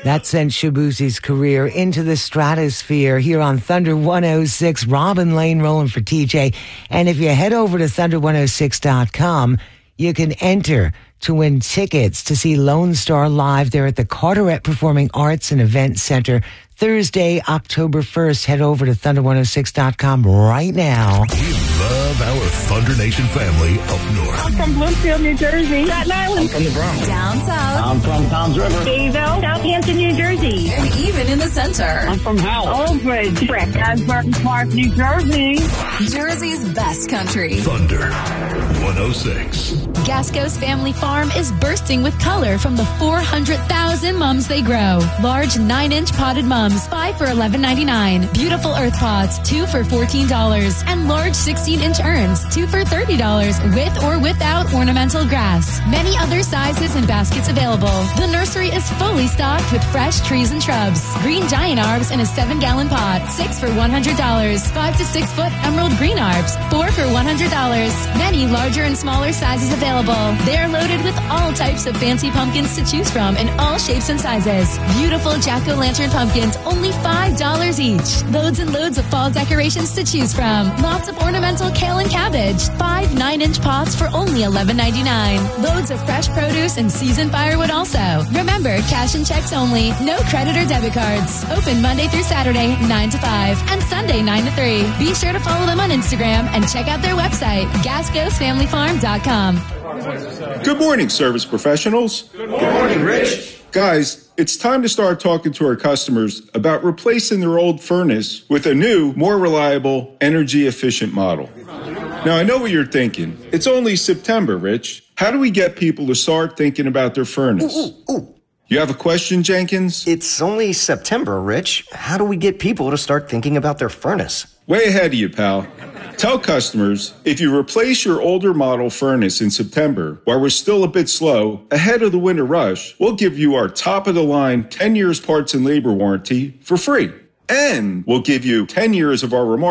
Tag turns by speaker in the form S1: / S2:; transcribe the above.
S1: That sent Shabuzi's career into the stratosphere here on Thunder 106. Robin Lane rolling for TJ. And if you head over to thunder106.com, you can enter to win tickets to see Lone Star live there at the Carteret Performing Arts and Event Center Thursday, October 1st. Head over to thunder106.com right now.
S2: We love our Thunder Nation family up north.
S3: I'm from Bloomfield, New Jersey. Staten Island.
S4: I'm from the Bronx.
S5: Down south.
S4: I'm from Toms River.
S3: Bayville. Southampton, New Jersey.
S5: And even in the center.
S4: I'm from Howell.
S3: Old Bridge. Asbury Park, New Jersey.
S5: Jersey's best country.
S2: Thunder 106.
S6: Gasco's Family Farm is bursting with color from the 400,000 mums they grow. Large 9-inch potted mums, 5 for $11.99. Beautiful earth pots, 2 for $14. And large 16-inch urns, 2 for $30, with or without ornamental grass. Many other sizes and baskets available. The nursery is fully stocked with fresh trees and shrubs. Green giant arbs in a 7-gallon pot, 6 for $100. 5 to 6 foot emerald green arbs, 4 for $100. Many larger and smaller sizes available. They're loaded with all types of fancy pumpkins to choose from in all shapes and sizes. Beautiful jack-o'-lantern pumpkins, only $5 each. Loads and loads of fall decorations to choose from. Lots of ornamental kale and cabbage. 5 9-inch pots for only $11.99. Loads of fresh produce and seasoned firewood also. Remember, cash and checks only. No credit or debit cards. Open Monday through Saturday, 9 to 5, and Sunday, 9 to 3. Be sure to follow them on Instagram and check out their website, gascosfamilyfarm.com.
S7: Good morning, service professionals.
S4: Good morning, Rich.
S7: Guys, it's time to start talking to our customers about replacing their old furnace with a new, more reliable, energy-efficient model. Now, I know what you're thinking. It's only September, Rich. How do we get people to start thinking about their furnace? You have a question, Jenkins?
S8: It's only September, Rich. How do we get people to start thinking about their furnace?
S7: Way ahead of you, pal. Tell customers, if you replace your older model furnace in September, while we're still a bit slow, ahead of the winter rush, we'll give you our top-of-the-line 10 years parts and labor warranty for free. And we'll give you 10 years of our